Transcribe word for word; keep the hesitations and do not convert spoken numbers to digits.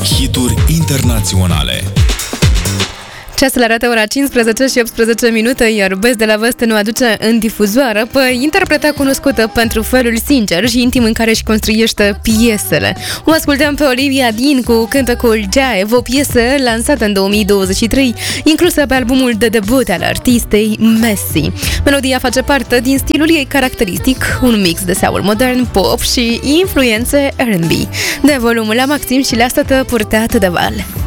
Hituri internaționale. Ceasul arată ora cincisprezece și optsprezece minute, iar Best de la Veste nu aduce în difuzoară pe interpreta cunoscută pentru felul sincer și intim în care își construiește piesele. O ascultăm pe Olivia Dean cu cântecul Jive, o piesă lansată în două mii douăzeci și trei, inclusă pe albumul de debut al artistei Messi. Melodia face parte din stilul ei caracteristic, un mix de soul modern, pop și influențe R and B. De volumul la maxim și la stată purtat de val.